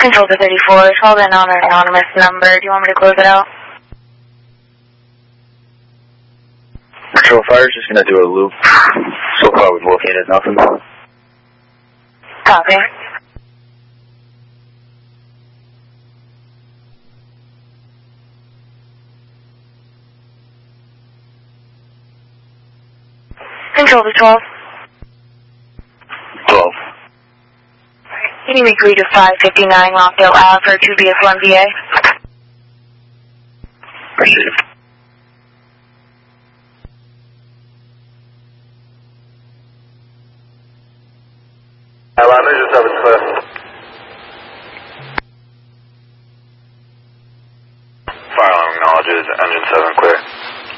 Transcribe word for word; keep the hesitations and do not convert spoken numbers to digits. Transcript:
Control to thirty-four, called in on an anonymous number. Do you want me to close it out? Control Fire's just gonna do a loop. So far we've located nothing. Copy. Control to twelve. twelve. Can you agree to five fifty-nine Rockdale Ave for two B F one V A? Received. Atlanta, just have it clear. Fire alarm acknowledges engine seven clear.